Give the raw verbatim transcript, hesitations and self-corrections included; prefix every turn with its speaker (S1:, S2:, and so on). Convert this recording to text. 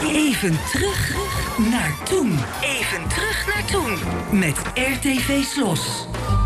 S1: Even terug naar toen. Even terug naar toen. Met R T V Slos.